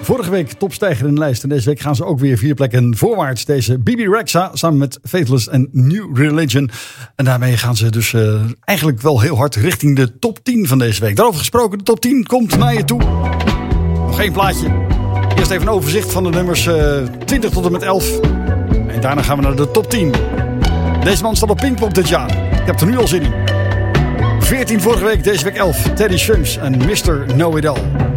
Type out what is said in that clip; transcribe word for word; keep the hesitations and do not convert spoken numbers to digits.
Vorige week topstijger in de lijst. En deze week gaan ze ook weer vier plekken voorwaarts. Deze Bibi Rexha samen met Faithless en New Religion. En daarmee gaan ze dus uh, eigenlijk wel heel hard richting de top tien van deze week. Daarover gesproken, de top tien komt naar je toe. Nog één plaatje. Eerst even een overzicht van de nummers uh, twintig tot en met elf. En daarna gaan we naar de top tien. Deze man staat op Pinkpop dit jaar. Ik heb er nu al zin in. veertien vorige week, deze week elf. Teddy Swims en mister Know It All.